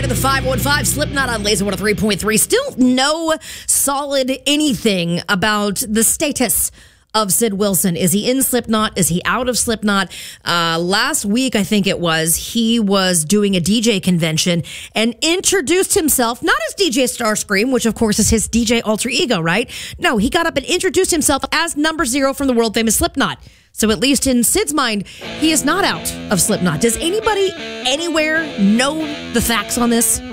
right at the 515, Slipknot on Laser 103.3. Still no solid anything about the status of Sid Wilson. Is he in Slipknot? Is he out of Slipknot? Last week, I think it was, he was doing a DJ convention and introduced himself, not as DJ Starscream, which of course is his DJ alter ego, right? No, he got up and introduced himself as Number Zero from the world famous Slipknot. So at least in Sid's mind, he is not out of Slipknot. Does anybody anywhere know the facts on this?